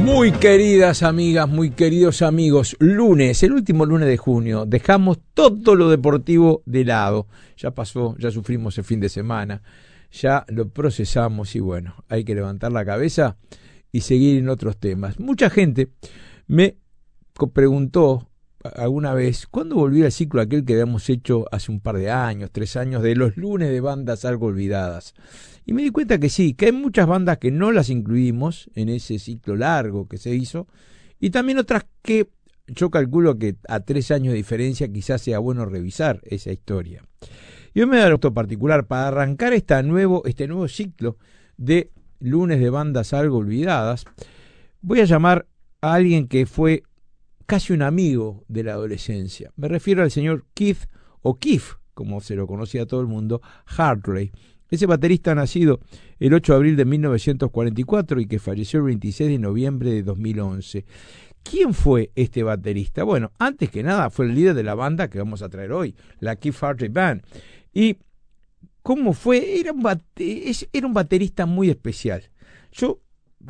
Muy queridas amigas, muy queridos amigos, lunes, el último lunes de junio, dejamos todo lo deportivo de lado. Ya pasó, ya sufrimos el fin de semana, ya lo procesamos y bueno, hay que levantar la cabeza y seguir en otros temas. Mucha gente me preguntó alguna vez, ¿cuándo volvió el ciclo aquel que habíamos hecho hace un par de años, 3 años, de los lunes de bandas algo olvidadas? Y me di cuenta que sí, que hay muchas bandas que no las incluimos en ese ciclo largo que se hizo, y también otras que yo calculo que a 3 años de diferencia quizás sea bueno revisar esa historia. Y hoy me da gusto particular para arrancar este nuevo ciclo de lunes de bandas algo olvidadas. Voy a llamar a alguien que fue casi un amigo de la adolescencia. Me refiero al señor Keith, o Keith, como se lo conocía a todo el mundo, Hartley. Ese baterista nacido el 8 de abril de 1944 y que falleció el 26 de noviembre de 2011. ¿Quién fue este baterista? Bueno, antes que nada fue el líder de la banda que vamos a traer hoy, la Keith Hartley Band. ¿Y cómo fue? Era un baterista muy especial. Yo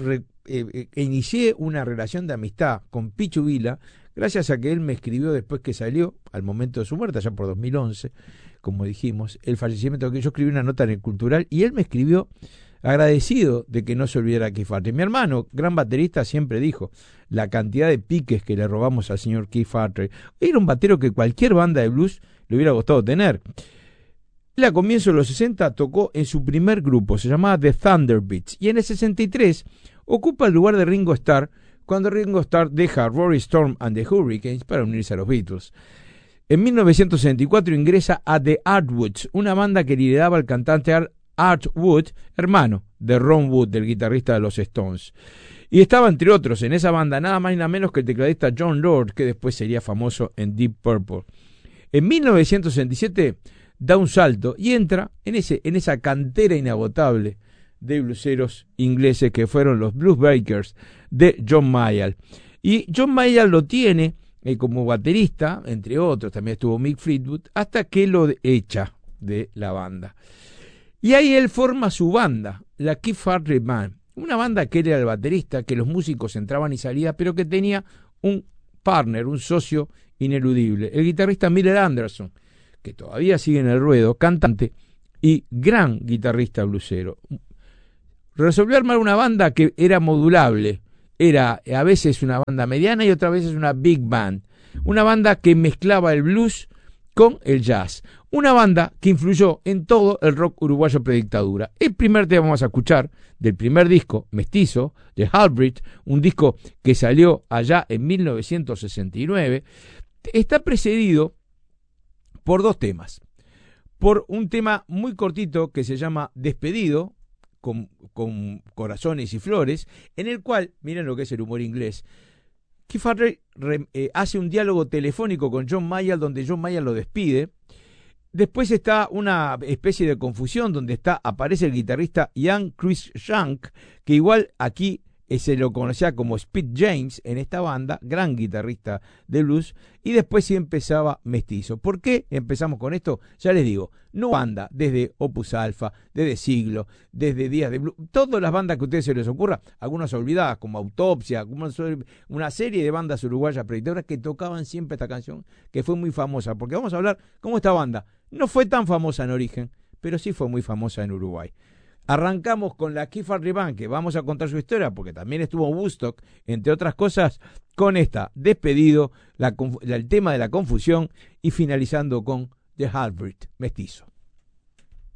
inicié una relación de amistad con Pichu Vila gracias a que él me escribió después que salió, al momento de su muerte, allá por 2011, como dijimos, el fallecimiento, que yo escribí una nota en el Cultural y él me escribió agradecido de que no se olvidara Keith Hartley. Mi hermano, gran baterista, siempre dijo la cantidad de piques que le robamos al señor Keith Hartley. Era un batero que cualquier banda de blues le hubiera gustado tener. Él a comienzos de los 60 tocó en su primer grupo, se llamaba The Thunderbeats, y en el 63 ocupa el lugar de Ringo Starr cuando Ringo Starr deja Rory Storm and the Hurricanes para unirse a los Beatles. En 1964 ingresa a The Artwoods, una banda que lideraba el cantante Art Wood, hermano de Ron Wood, del guitarrista de los Stones. Y estaba, entre otros, en esa banda nada más y nada menos que el tecladista John Lord, que después sería famoso en Deep Purple. En 1967 da un salto y entra en esa cantera inagotable de blueseros ingleses que fueron los Blues Breakers de John Mayall. Y John Mayall lo tiene como baterista, entre otros, también estuvo Mick Fleetwood, hasta que lo echa de la banda. Y ahí él forma su banda, la Keith Hartley Band, una banda que él era el baterista, que los músicos entraban y salían, pero que tenía un partner, un socio ineludible, el guitarrista Miller Anderson, que todavía sigue en el ruedo, cantante y gran guitarrista blusero. Resolvió armar una banda que era modulable, era a veces una banda mediana y otras veces una big band, una banda que mezclaba el blues con el jazz, una banda que influyó en todo el rock uruguayo predictadura. El primer tema vamos a escuchar del primer disco, Mestizo, de Halbrit, un disco que salió allá en 1969, está precedido por 2 temas. Por un tema muy cortito que se llama Despedido, con corazones y flores, en el cual, miren lo que es el humor inglés, Keith Hartley hace un diálogo telefónico con John Mayall, donde John Mayall lo despide. Después está una especie de confusión donde aparece el guitarrista Ian Chris Shank, que igual aquí se lo conocía como Speed James en esta banda, gran guitarrista de blues, y después sí empezaba Mestizo. ¿Por qué empezamos con esto? Ya les digo, no banda, desde Opus Alpha, desde Siglo, desde Días de Blues, todas las bandas que a ustedes se les ocurra, algunas olvidadas como Autopsia, una serie de bandas uruguayas predictoras que tocaban siempre esta canción, que fue muy famosa, porque vamos a hablar cómo esta banda no fue tan famosa en origen, pero sí fue muy famosa en Uruguay. Arrancamos con la Keith Hartley Band, que vamos a contar su historia, porque también estuvo en Woodstock, entre otras cosas, con esta Despedido, el tema de la confusión, y finalizando con The Halbrit, Mestizo.